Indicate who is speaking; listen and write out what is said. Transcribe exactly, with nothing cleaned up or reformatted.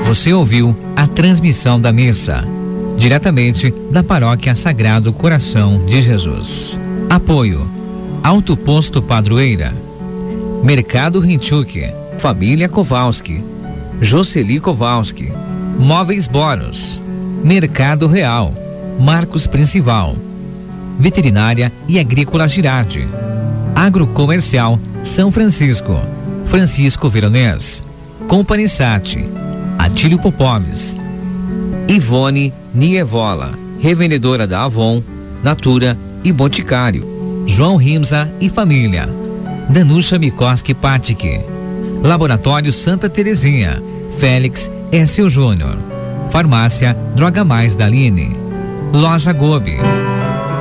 Speaker 1: Você ouviu a transmissão da missa, diretamente da Paróquia Sagrado Coração de Jesus. Apoio: Alto Posto Padroeira, Mercado Rinchuk, Família Kowalski, Jocely Kowalski, Móveis Boros, Mercado Real, Marcos Principal, Veterinária e Agrícola Girardi, Agrocomercial São Francisco, Francisco Veronês, Company Sat, Atílio Popomes, Ivone Nievola, revendedora da Avon, Natura e Boticário, João Rimza e Família, Danusha Mikoski Patic, Laboratório Santa Terezinha, Félix Écio Júnior, Farmácia Droga Mais Daline, Loja Gobi.